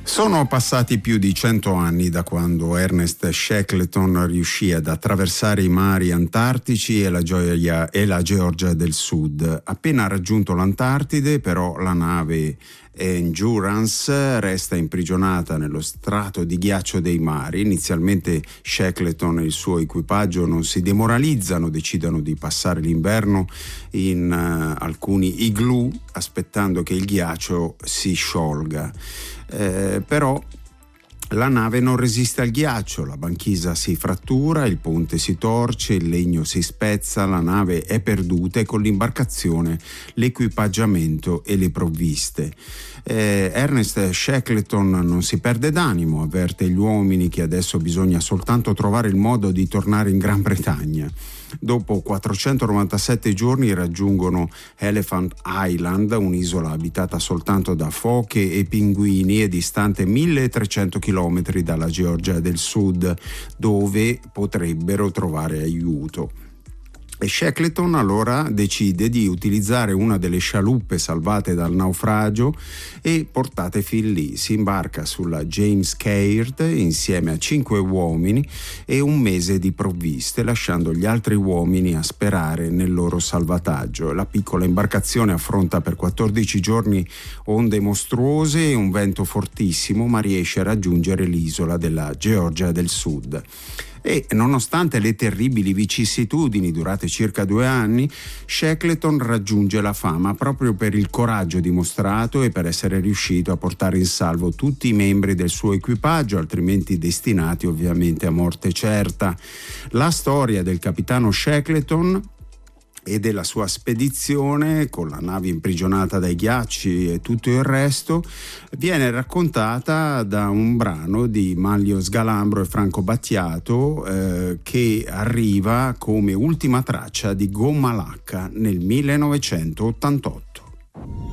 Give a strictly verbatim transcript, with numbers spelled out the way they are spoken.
Sono passati più di cento anni da quando Ernest Shackleton riuscì ad attraversare i mari antartici e la, Gioia, e la Georgia del Sud. Appena raggiunto l'Antartide, però, la nave Endurance resta imprigionata nello strato di ghiaccio dei mari. Inizialmente Shackleton e il suo equipaggio non si demoralizzano, decidono di passare l'inverno in uh, alcuni igloo, aspettando che il ghiaccio si sciolga. Eh, però la nave non resiste al ghiaccio, la banchisa si frattura, il ponte si torce, il legno si spezza, la nave è perduta e con l'imbarcazione l'equipaggiamento e le provviste. Eh, Ernest Shackleton non si perde d'animo, avverte gli uomini che adesso bisogna soltanto trovare il modo di tornare in Gran Bretagna. Dopo quattrocentonovantasette giorni raggiungono Elephant Island, un'isola abitata soltanto da foche e pinguini e distante milletrecento chilometri dalla Georgia del Sud, dove potrebbero trovare aiuto. E Shackleton allora decide di utilizzare una delle scialuppe salvate dal naufragio e portate fin lì. Si imbarca sulla James Caird insieme a cinque uomini e un mese di provviste, lasciando gli altri uomini a sperare nel loro salvataggio. La piccola imbarcazione affronta per quattordici giorni onde mostruose e un vento fortissimo, ma riesce a raggiungere l'isola della Georgia del Sud. E nonostante le terribili vicissitudini durate circa due anni, Shackleton raggiunge la fama proprio per il coraggio dimostrato e per essere riuscito a portare in salvo tutti i membri del suo equipaggio, altrimenti destinati ovviamente a morte certa. La storia del capitano Shackleton e della sua spedizione, con la nave imprigionata dai ghiacci e tutto il resto, viene raccontata da un brano di Manlio Sgalambro e Franco Battiato eh, che arriva come ultima traccia di Gomma Lacca nel millenovecentottantotto.